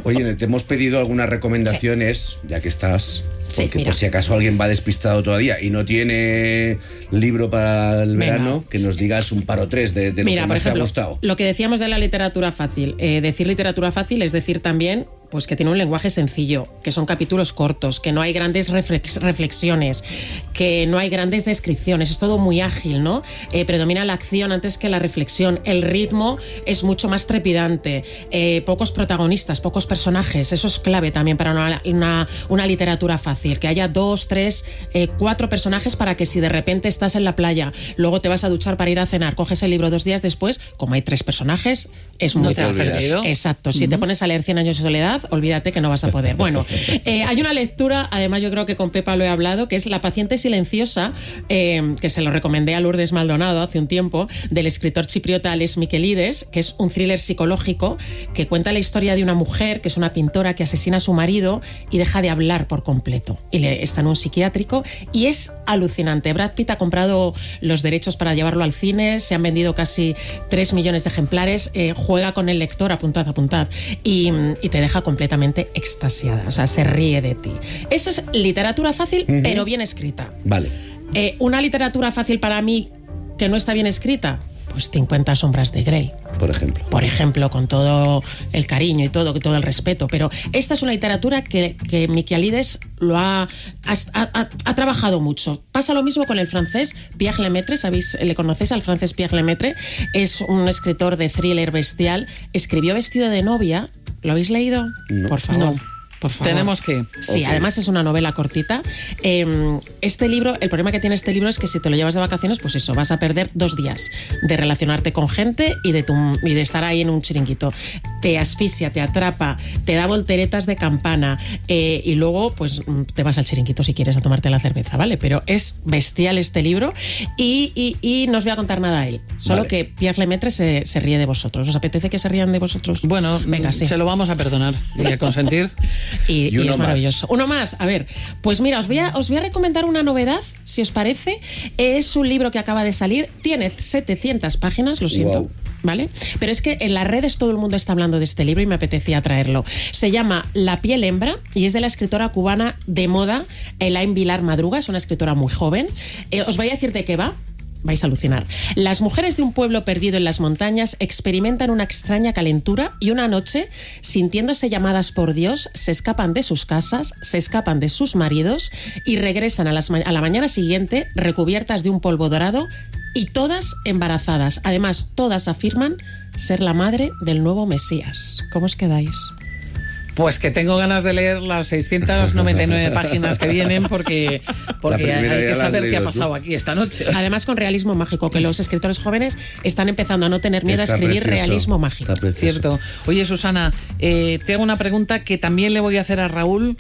Oye, te hemos pedido algunas recomendaciones, ya que estás... Porque por si acaso alguien va despistado todavía y no tiene libro para el verano, que nos digas un par o tres de lo que más te ha gustado. Lo que decíamos de la literatura fácil. Decir literatura fácil es decir también pues que tiene un lenguaje sencillo, que son capítulos cortos, que no hay grandes reflexiones, que no hay grandes descripciones, es todo muy ágil, ¿no? Predomina la acción antes que la reflexión, el ritmo es mucho más trepidante, pocos protagonistas, pocos personajes, eso es clave también para una literatura fácil, que haya 2, 3, 4 personajes para que si de repente estás en la playa, luego te vas a duchar para ir a cenar, coges el libro 2 días después, como hay 3 personajes, es muy fácil. Exacto, si te pones a leer 100 años de soledad, olvídate que no vas a poder. Bueno, hay una lectura, además yo creo que con Pepa lo he hablado, que es La paciente silenciosa, que se lo recomendé a Lourdes Maldonado hace un tiempo, del escritor chipriota Ales Miquelides, que es un thriller psicológico que cuenta la historia de una mujer que es una pintora que asesina a su marido y deja de hablar por completo. Y está en un psiquiátrico y es alucinante. Brad Pitt ha comprado los derechos para llevarlo al cine, se han vendido casi 3 millones de ejemplares, juega con el lector, apuntad, y te deja completamente extasiada, o sea, se ríe de ti. Eso es literatura fácil, pero bien escrita. Vale. Una literatura fácil para mí que no está bien escrita, pues 50 sombras de Grey. Por ejemplo, con todo el cariño y todo el respeto. Pero esta es una literatura que Miquelides lo ha trabajado mucho. Pasa lo mismo con el francés Pierre Lemaitre. ¿Le conocéis al francés Pierre Lemaitre? Es un escritor de thriller bestial. Escribió Vestido de novia. ¿Lo habéis leído? No. Por favor. No. Por favor. Tenemos que... Sí, además es una novela cortita. Este libro, el problema que tiene este libro es que si te lo llevas de vacaciones, pues eso, vas a perder 2 días de relacionarte con gente y de estar ahí en un chiringuito. Te asfixia, te atrapa, te da volteretas de campana y luego pues te vas al chiringuito si quieres a tomarte la cerveza, ¿vale? Pero es bestial este libro y no os voy a contar nada a él. Solo que Pierre Lemaitre se ríe de vosotros. ¿Os apetece que se rían de vosotros? Bueno, venga, sí. Se lo vamos a perdonar y a consentir. Y es maravilloso. Uno más, a ver, pues mira, os voy a recomendar una novedad, si os parece. Es un libro que acaba de salir, tiene 700 páginas, lo siento. Wow. ¿Vale? Pero es que en las redes todo el mundo está hablando de este libro y me apetecía traerlo. Se llama La piel hembra y es de la escritora cubana de moda Elaine Vilar Madruga, es una escritora muy joven. Os voy a decir de qué va. Vais a alucinar. Las mujeres de un pueblo perdido en las montañas experimentan una extraña calentura y una noche, sintiéndose llamadas por Dios, se escapan de sus casas, se escapan de sus maridos y regresan a la mañana siguiente recubiertas de un polvo dorado y todas embarazadas. Además, todas afirman ser la madre del nuevo Mesías. ¿Cómo os quedáis? Pues que tengo ganas de leer las 699 páginas que vienen porque hay que saber qué ha pasado aquí esta noche. Además con realismo mágico, que los escritores jóvenes están empezando a no tener miedo a escribir realismo mágico. Cierto. Oye, Susana, te hago una pregunta que también le voy a hacer a Raúl.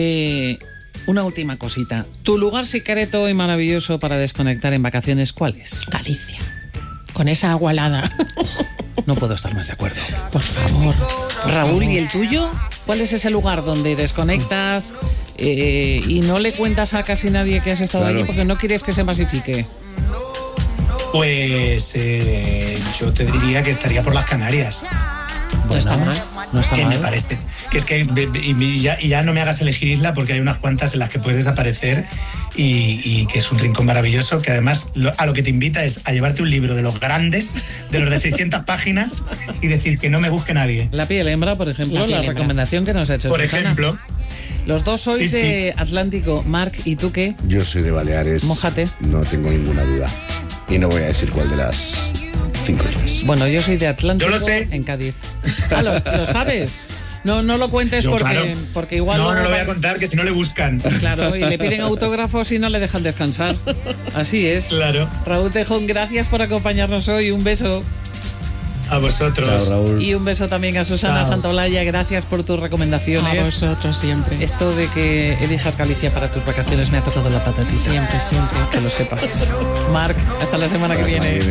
Una última cosita. ¿Tu lugar secreto y maravilloso para desconectar en vacaciones cuál es? Galicia. Con esa agua helada. No puedo estar más de acuerdo. Por favor. Raúl, ¿y el tuyo? ¿Cuál es ese lugar donde desconectas y no le cuentas a casi nadie que has estado allí porque no quieres que se masifique? Pues yo te diría que estaría por las Canarias. No está mal. No está mal. Me parece. Que es que y ya no me hagas elegir isla porque hay unas cuantas en las que puedes desaparecer y que es un rincón maravilloso que además a lo que te invita es a llevarte un libro de los grandes, de los de 600 páginas y decir que no me busque nadie. La piel hembra, por ejemplo, la recomendación que nos ha hecho por Susana. Ejemplo. Los dos sois de Atlántico. Marc, ¿y tú qué? Yo soy de Baleares. Mójate. No tengo ninguna duda. Y no voy a decir cuál de las 5 islas. Bueno, yo soy de Atlántico. Yo lo sé. En Cádiz. Ah, ¿lo sabes? No lo cuentes porque igual... No lo voy a contar, que si no le buscan. Claro, y le piden autógrafos y no le dejan descansar. Así es. Claro. Raúl Tejón, gracias por acompañarnos hoy. Un beso. A vosotros. Chao, Raúl. Y un beso también a Susana Santaolalla. Gracias por tus recomendaciones. A vosotros siempre. Esto de que elijas Galicia para tus vacaciones me ha tocado la patatita. Siempre. Que lo sepas. Marc, hasta la semana que viene.